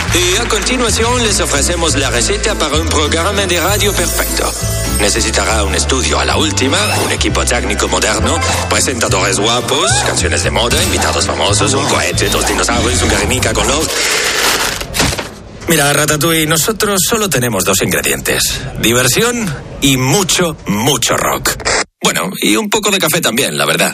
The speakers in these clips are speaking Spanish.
Y a continuación les ofrecemos la receta para un programa de radio perfecto. Necesitará un estudio a la última, un equipo técnico moderno, presentadores guapos, canciones de moda, invitados famosos, un cohete, 2 dinosaurios, un Guernica con los... Mira, Ratatouille, nosotros solo tenemos 2 ingredientes. Diversión y mucho, mucho rock. Bueno, y un poco de café también, la verdad.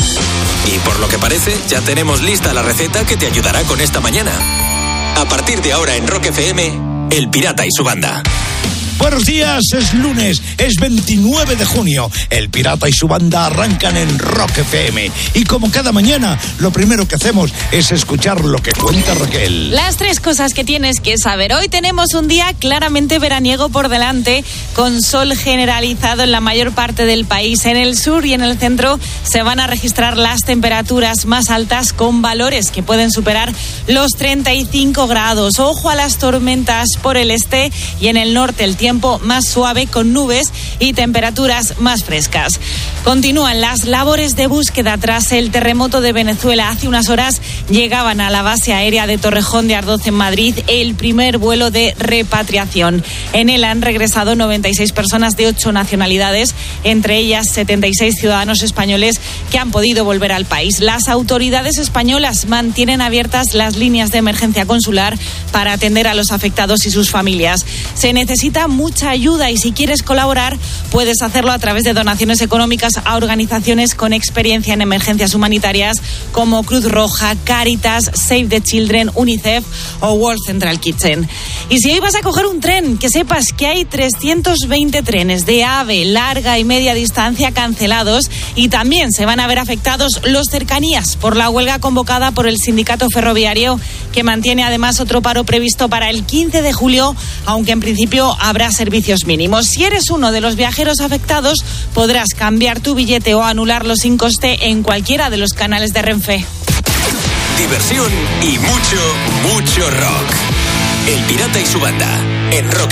Y por lo que parece, ya tenemos lista la receta que te ayudará con esta mañana. A partir de ahora en Rock FM, El Pirata y su banda. Buenos días, es lunes, es 29 de junio. El Pirata y su banda arrancan en Rock FM. Y como cada mañana, lo primero que hacemos es escuchar lo que cuenta Raquel. Las 3 cosas que tienes que saber. Hoy tenemos un día claramente veraniego por delante, con sol generalizado en la mayor parte del país. En el sur y en el centro se van a registrar las temperaturas más altas, con valores que pueden superar los 35 grados. Ojo a las tormentas por el este y en el norte el tiempo más suave, con nubes y temperaturas más frescas. Continúan las labores de búsqueda tras el terremoto de Venezuela. Hace unas horas llegaban a la base aérea de Torrejón de Ardoz en Madrid el primer vuelo de repatriación. En él han regresado 96 personas de 8 nacionalidades, entre ellas 76 ciudadanos españoles que han podido volver al país. Las autoridades españolas mantienen abiertas las líneas de emergencia consular para atender a los afectados y sus familias. Se necesita mucha ayuda y si quieres colaborar puedes hacerlo a través de donaciones económicas a organizaciones con experiencia en emergencias humanitarias como Cruz Roja, Cáritas, Save the Children, UNICEF o World Central Kitchen. Y si hoy vas a coger un tren, que sepas que hay 320 trenes de AVE, larga y media distancia cancelados, y también se van a ver afectados los cercanías por la huelga convocada por el sindicato ferroviario, que mantiene además otro paro previsto para el 15 de julio, aunque en principio habrá servicios mínimos. Si eres uno de los viajeros afectados, podrás cambiar tu billete o anularlo sin coste en cualquiera de los canales de Renfe. Diversión y mucho, mucho rock. El Pirata y su banda en Rock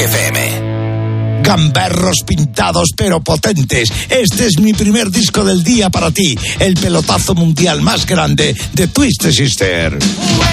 FM. Gamberros pintados pero potentes. Este es mi primer disco del día para ti. El pelotazo mundial más grande de Twisted Sister.